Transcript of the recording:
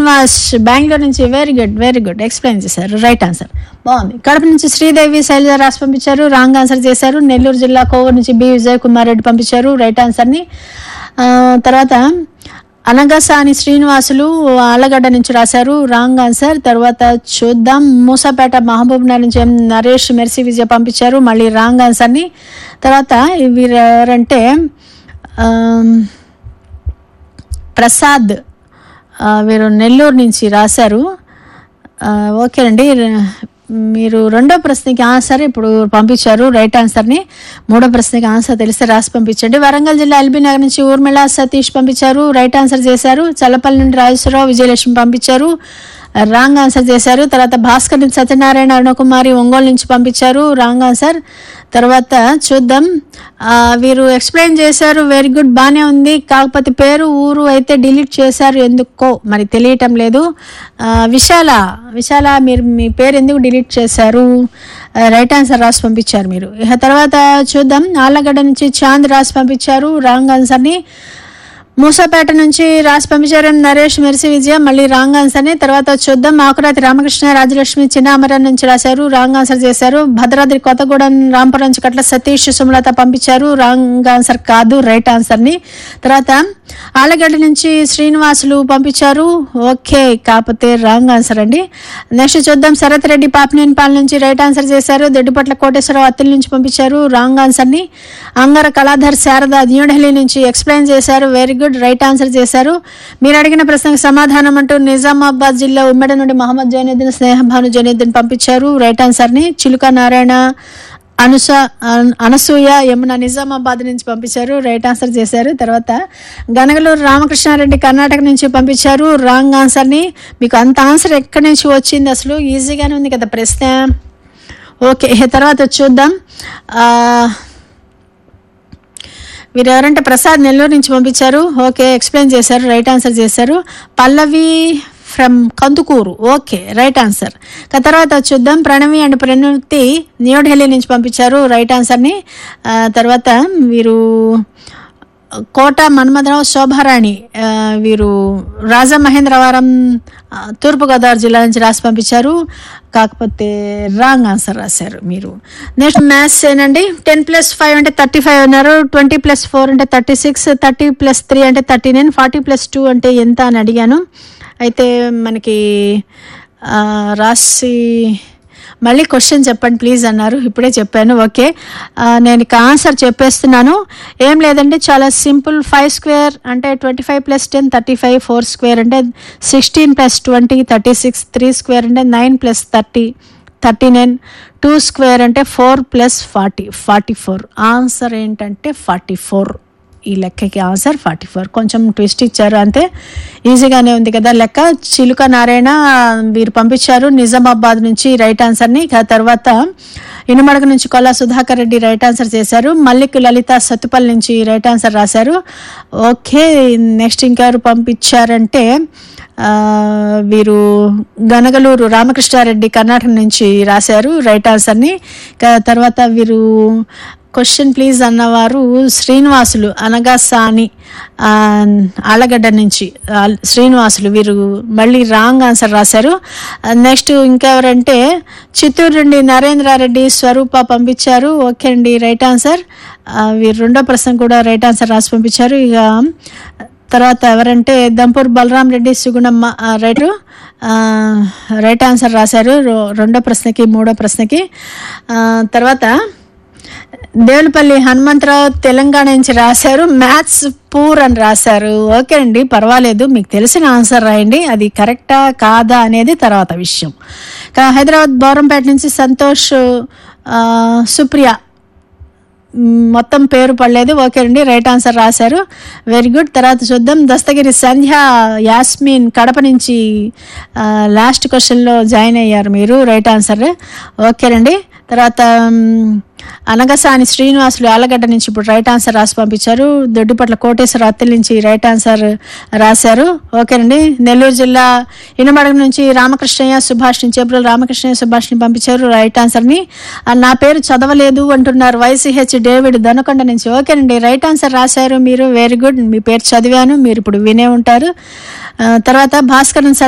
శ్రీనివాస్ బెంగళూరు నుంచి very good explain చేశారు, right answer బాగుంది. కడప నుంచి శ్రీదేవి శైలజ రాసి పంపించారు, రాంగ్ ఆన్సర్ చేశారు. నెల్లూరు జిల్లా కోవూరు నుంచి బి విజయ్ కుమార్ రెడ్డి పంపించారు, రైట్ ఆన్సర్ని. తర్వాత అనగసాని శ్రీనివాసులు ఆలగడ్డ నుంచి రాశారు, రాంగ్ ఆన్సర్. తర్వాత చూద్దాం, మూసాపేట మహబూబ్ నగర్ నుంచి నరేష్ మెర్సీ విజయ్ పంపించారు, మళ్ళీ రాంగ్ ఆన్సర్ని. తర్వాత వీరు ఎవరంటే ప్రసాద్, వీరు నెల్లూరు నుంచి రాశారు. ఓకేనండి, మీరు రెండో ప్రశ్నకి ఆన్సర్ ఇప్పుడు పంపించారు, రైట్ ఆన్సర్ని. మూడో ప్రశ్నకి ఆన్సర్ తెలిస్తే రాసి పంపించండి. వరంగల్ జిల్లా ఎల్బీ నగర్ నుంచి ఊర్మిళ సతీష్ పంపించారు, రైట్ ఆన్సర్ చేశారు. చల్లపల్లి నుండి రాజేశ్వరరావు విజయలక్ష్మి పంపించారు, రాంగ్ ఆన్సర్ చేశారు. తర్వాత భాస్కర్ నుంచి సత్యనారాయణ అరుణకుమారి ఒంగోలు నుంచి పంపించారు, రాంగ్ ఆన్సర్. తర్వాత చూద్దాం, వీరు ఎక్స్ప్లెయిన్ చేశారు, వెరీ గుడ్, బాగానే ఉంది. కాకపోతే పేరు ఊరు అయితే డిలీట్ చేశారు, ఎందుకో మరి తెలియటం లేదు. విశాల మీరు మీ పేరు ఎందుకు డిలీట్ చేశారు, రైట్ ఆన్సర్ రాసి పంపించారు మీరు. తర్వాత చూద్దాం, ఆళ్ళగడ్డ నుంచి చాంద్ రాసి పంపించారు, రాంగ్ ఆన్సర్ని. మూసాపేట నుంచి రాసి పంపించారు నరేష్ మెర్సీ విజయ, మళ్ళీ రాంగ్ ఆన్సర్ని. తర్వాత చూద్దాం, ఆకురాతి రామకృష్ణ రాజలక్ష్మి చిన్నామరం నుంచి రాశారు, రాంగ్ ఆన్సర్ చేశారు. భద్రాద్రి కొత్తగూడెం రాంపురం నుంచి కట్ల సతీష్ సుమలత పంపించారు, రాంగ్ ఆన్సర్ కాదు, రైట్ ఆన్సర్ని. తర్వాత ఆలగడ్డ నుంచి శ్రీనివాసులు పంపించారు, ఓకే, కాకపోతే రాంగ్ ఆన్సర్ అండి. నెక్స్ట్ చూద్దాం, శరత్ రెడ్డి పాపినేనిపాలెం నుంచి రైట్ ఆన్సర్ చేశారు. దొడ్డిపట్ల కోటేశ్వరరావు అత్తిలి నుంచి పంపించారు, రాంగ్ ఆన్సర్ని. అంగర కళాధర్ శారద న్యూఢిల్లీ నుంచి ఎక్స్ప్లెయిన్ చేశారు, వెరీ గుడ్, రైట్ ఆన్సర్ చేశారు. మీరు అడిగిన ప్రశ్నకు సమాధానం అంటూ నిజామాబాద్ జిల్లా ఉమ్మడి నుండి మహమ్మద్ జైనుద్దీన్ స్నేహభాను జైనుద్దీన్ పంపించారు, రైట్ ఆన్సర్ని. చిలుక నారాయణ అనసూయ యమున నిజామాబాద్ నుంచి పంపించారు, రైట్ ఆన్సర్ చేశారు. తర్వాత గనగలూరు రామకృష్ణారెడ్డి కర్ణాటక నుంచి పంపించారు, రాంగ్ ఆన్సర్ని. మీకు అంత ఆన్సర్ ఎక్కడి నుంచి వచ్చింది, అసలు ఈజీగానే ఉంది కదా ప్రశ్న. ఓకే, తర్వాత చూద్దాం, వీరు ఎవరంటే ప్రసాద్ నెల్లూరు నుంచి పంపించారు, ఓకే, ఎక్స్ప్లెయిన్ చేశారు, రైట్ ఆన్సర్ చేశారు. పల్లవి from Kandukur, okay, right answer. తర్వాత చూద్దాం, ప్రణవి అండ్ ప్రణుతి న్యూఢిల్లీ నుంచి పంపించారు, రైట్ ఆన్సర్ని. తర్వాత వీరు కోట మన్మథరావు శోభారాణి, వీరు రాజమహేంద్రవరం తూర్పుగోదావరి జిల్లా నుంచి రాసి పంపించారు, కాకపోతే రాంగ్ ఆన్సర్ రాశారు మీరు. నెక్స్ట్ మ్యాథ్స్ ఏనండి. 10 + 5 అంటే 35 అన్నారు, 20 + 4 అంటే 36, 30 + 3 అంటే 39, 40 + 2 అంటే ఎంత అని అడిగాను. అయితే మనకి రాసి మళ్ళీ క్వశ్చన్ చెప్పండి ప్లీజ్ అన్నారు, ఇప్పుడే చెప్పాను. ఓకే, నేను ఇక ఆన్సర్ చెప్పేస్తున్నాను. ఏం లేదండి, చాలా సింపుల్. 5² అంటే 25 + 10 35, 4² అంటే 16 + 20 36, 3² అంటే 9 + 30 39, 2² అంటే 4 + 40 44. ఆన్సర్ ఏంటంటే 44. ఈ లెక్కకి ఆన్సర్ 44. కొంచెం ట్విస్ట్ ఇచ్చారు అంతే, ఈజీగానే ఉంది కదా లెక్క. చిలుక నారాయణ వీరు పంపించారు నిజామాబాద్ నుంచి రైట్ ఆన్సర్ని. తర్వాత ఇనుమడగ నుంచి కొల్లా సుధాకర్ రెడ్డి రైట్ ఆన్సర్ చేశారు. మల్లిక్ లలిత సత్తుపల్లి నుంచి రైట్ ఆన్సర్ రాశారు, ఓకే. నెక్స్ట్ ఇంకెవరు పంపించారంటే వీరు గనగలూరు రామకృష్ణారెడ్డి కర్ణాటక నుంచి రాశారు, రైట్ ఆన్సర్ని. తర్వాత వీరు క్వశ్చన్ ప్లీజ్ అన్నవారు శ్రీనివాసులు అనగాసాని ఆలగడ్డ నుంచి శ్రీనివాసులు, వీరు మళ్ళీ రాంగ్ ఆన్సర్ రాశారు. నెక్స్ట్ ఇంకెవరంటే చిత్తూరు నుండి నరేంద్రారెడ్డి స్వరూప పంపించారు, ఓకే అండి, రైట్ ఆన్సర్. వీరు రెండో ప్రశ్న కూడా రైట్ ఆన్సర్ రాసి పంపించారు. ఇక తర్వాత ఎవరంటే దంపూర్ బలరాం రెడ్డి సుగుణమ్మ రైట్ ఆన్సర్ రాశారు రెండో ప్రశ్నకి మూడో ప్రశ్నకి. తర్వాత దేవులపల్లి హనుమంతరావు తెలంగాణ నుంచి రాశారు, మ్యాథ్స్ పూర్ అని రాశారు, ఓకే అండి, పర్వాలేదు, మీకు తెలిసిన ఆన్సర్ రాయండి, అది కరెక్టా కాదా అనేది తర్వాత విషయం. హైదరాబాద్ బౌరంపేట నుంచి సంతోష్ సుప్రియ, మొత్తం పేరు పడలేదు, ఓకే అండి, రైట్ ఆన్సర్ రాశారు, వెరీ గుడ్. తర్వాత చూద్దాం, దస్తగిరి సంధ్య యాస్మిన్ కడప నుంచి లాస్ట్ క్వశ్చన్లో జాయిన్ అయ్యారు మీరు, రైట్ ఆన్సర్, ఓకేనండి. తర్వాత అనగసాని శ్రీనివాసులు ఆలగడ్డ నుంచి ఇప్పుడు రైట్ ఆన్సర్ రాసి పంపించారు. దొడ్డిపట్ల కోటేశ్వర అత్తిలి నుంచి రైట్ ఆన్సర్ రాశారు, ఓకేనండి. నెల్లూరు జిల్లా ఇనుమడగ నుంచి రామకృష్ణయ్య సుభాష్ నుంచి ఏప్రిల్ రామకృష్ణయ్య సుభాష్ని పంపించారు రైట్ ఆన్సర్ని. నా పేరు చదవలేదు అంటున్నారు YCH డేవిడ్ దొనకొండ నుంచి, ఓకేనండి, రైట్ ఆన్సర్ రాశారు మీరు, వెరీ గుడ్, మీ పేరు చదివాను, మీరు ఇప్పుడు వినే ఉంటారు. తర్వాత భాస్కర్